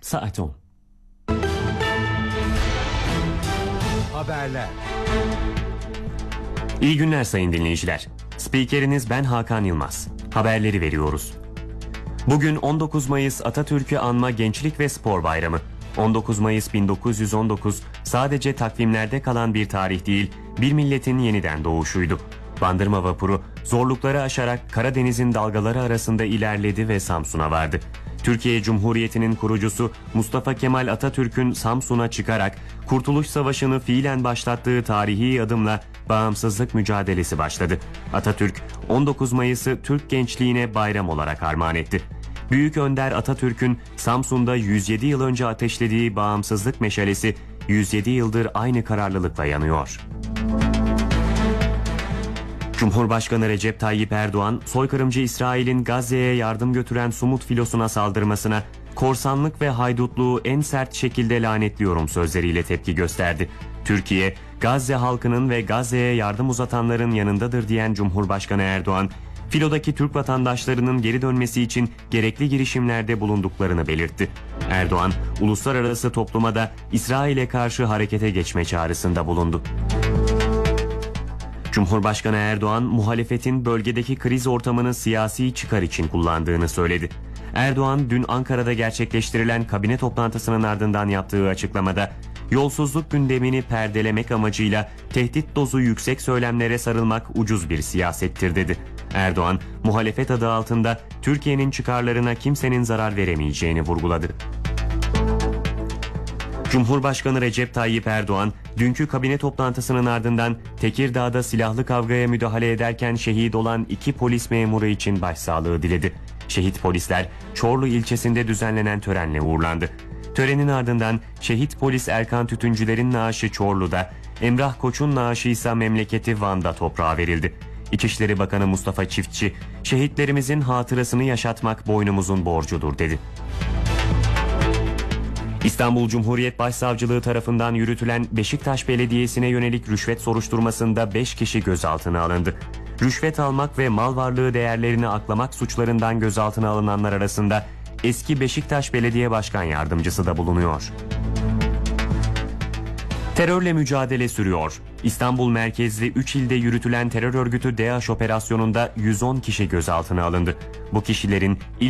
Saat 10. Haberler. İyi günler sayın dinleyiciler. Spikeriniz ben Hakan Yılmaz. Haberleri veriyoruz. Bugün 19 Mayıs Atatürk'ü anma Gençlik ve Spor Bayramı. 19 Mayıs 1919 sadece takvimlerde kalan bir tarih değil, bir milletin yeniden doğuşuydu. Bandırma vapuru zorlukları aşarak Karadeniz'in dalgaları arasında ilerledi ve Samsun'a vardı. Türkiye Cumhuriyeti'nin kurucusu Mustafa Kemal Atatürk'ün Samsun'a çıkarak Kurtuluş Savaşı'nı fiilen başlattığı tarihi adımla bağımsızlık mücadelesi başladı. Atatürk 19 Mayıs'ı Türk gençliğine bayram olarak armağan etti. Büyük Önder Atatürk'ün Samsun'da 107 yıl önce ateşlediği bağımsızlık meşalesi 107 yıldır aynı kararlılıkla yanıyor. Cumhurbaşkanı Recep Tayyip Erdoğan, soykırımcı İsrail'in Gazze'ye yardım götüren Sumut filosuna saldırmasına, korsanlık ve haydutluğu en sert şekilde lanetliyorum sözleriyle tepki gösterdi. Türkiye, Gazze halkının ve Gazze'ye yardım uzatanların yanındadır diyen Cumhurbaşkanı Erdoğan, filodaki Türk vatandaşlarının geri dönmesi için gerekli girişimlerde bulunduklarını belirtti. Erdoğan, uluslararası topluma da İsrail'e karşı harekete geçme çağrısında bulundu. Cumhurbaşkanı Erdoğan, muhalefetin bölgedeki kriz ortamını siyasi çıkar için kullandığını söyledi. Erdoğan, dün Ankara'da gerçekleştirilen kabine toplantısının ardından yaptığı açıklamada, yolsuzluk gündemini perdelemek amacıyla tehdit dozu yüksek söylemlere sarılmak ucuz bir siyasettir dedi. Erdoğan, muhalefet adı altında Türkiye'nin çıkarlarına kimsenin zarar veremeyeceğini vurguladı. Cumhurbaşkanı Recep Tayyip Erdoğan, dünkü kabine toplantısının ardından Tekirdağ'da silahlı kavgaya müdahale ederken şehit olan 2 polis memuru için başsağlığı diledi. Şehit polisler Çorlu ilçesinde düzenlenen törenle uğurlandı. Törenin ardından şehit polis Erkan Tütüncüler'in naaşı Çorlu'da, Emrah Koç'un naaşı ise memleketi Van'da toprağa verildi. İçişleri Bakanı Mustafa Çiftçi, şehitlerimizin hatırasını yaşatmak boynumuzun borcudur dedi. İstanbul Cumhuriyet Başsavcılığı tarafından yürütülen Beşiktaş Belediyesi'ne yönelik rüşvet soruşturmasında 5 kişi gözaltına alındı. Rüşvet almak ve mal varlığı değerlerini aklamak suçlarından gözaltına alınanlar arasında eski Beşiktaş Belediye Başkan Yardımcısı da bulunuyor. Terörle mücadele sürüyor. İstanbul merkezli 3 ilde yürütülen terör örgütü DAEŞ operasyonunda 110 kişi gözaltına alındı. Bu kişilerin